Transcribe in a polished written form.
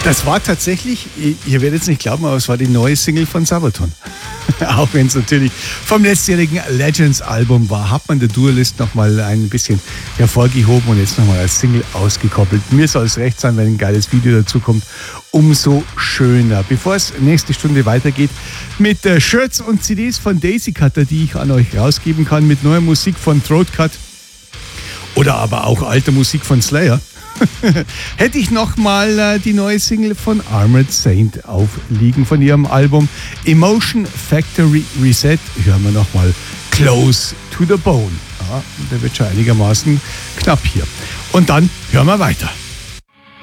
Das war tatsächlich, ihr werdet es nicht glauben, aber es war die neue Single von Sabaton. Auch wenn es natürlich vom letztjährigen Legends-Album war, hat man der Dualist nochmal ein bisschen hervorgehoben und jetzt nochmal als Single ausgekoppelt. Mir soll es recht sein, wenn ein geiles Video dazu kommt, umso schöner. Bevor es nächste Stunde weitergeht mit Shirts und CDs von Daisy Cutter, die ich an euch rausgeben kann, mit neuer Musik von Throat Cut oder aber auch alter Musik von Slayer, hätte ich nochmal die neue Single von Armored Saint aufliegen von ihrem Album Emotion Factory Reset. Hören wir nochmal Close to the Bone. Ja, der wird schon einigermaßen knapp hier. Und dann hören wir weiter.